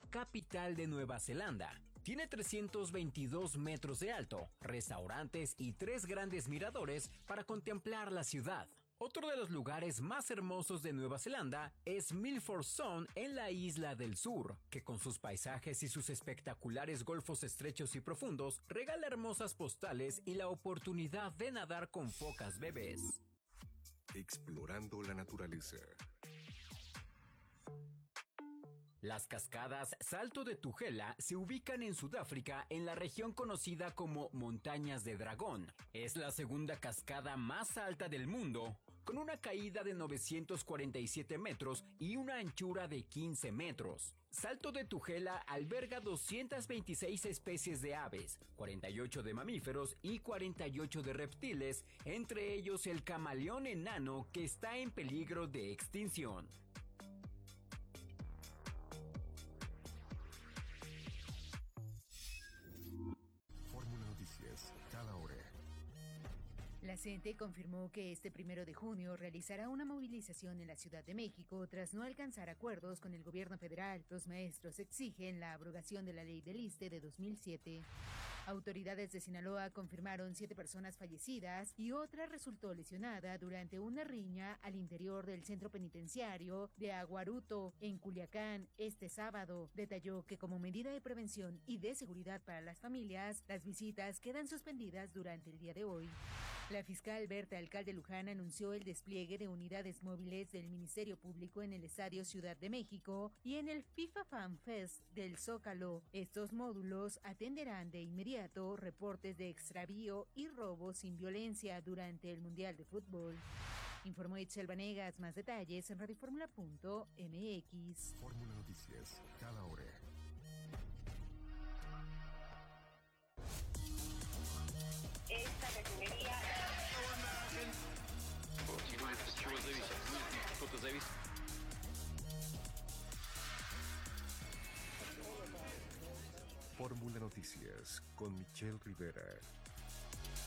capital de Nueva Zelanda. Tiene 322 metros de alto, restaurantes y 3 grandes miradores para contemplar la ciudad. Otro de los lugares más hermosos de Nueva Zelanda es Milford Sound en la isla del sur, que con sus paisajes y sus espectaculares golfos estrechos y profundos regala hermosas postales y la oportunidad de nadar con focas bebés. Explorando la naturaleza. Las cascadas Salto de Tugela se ubican en Sudáfrica en la región conocida como Montañas de Dragón. Es la segunda cascada más alta del mundo, con una caída de 947 metros y una anchura de 15 metros. Salto de Tugela alberga 226 especies de aves, 48 de mamíferos y 48 de reptiles, entre ellos el camaleón enano que está en peligro de extinción. Fórmula Noticias, cada hora. La CENTE confirmó que este 1 de junio realizará una movilización en la Ciudad de México tras no alcanzar acuerdos con el gobierno federal. Los maestros exigen la abrogación de la ley del ISSSTE de 2007. Autoridades de Sinaloa confirmaron 7 personas fallecidas y otra resultó lesionada durante una riña al interior del centro penitenciario de Aguaruto, en Culiacán, este sábado. Detalló que como medida de prevención y de seguridad para las familias, las visitas quedan suspendidas durante el día de hoy. La fiscal Berta Alcalde Luján anunció el despliegue de unidades móviles del Ministerio Público en el Estadio Ciudad de México y en el FIFA Fan Fest del Zócalo. Estos módulos atenderán de inmediato reportes de extravío y robo sin violencia durante el Mundial de Fútbol. Informó Itzel Vanegas. Más detalles en radioformula.mx. Fórmula Noticias, cada hora. Esta refinería. Fórmula Noticias con Michelle Rivera.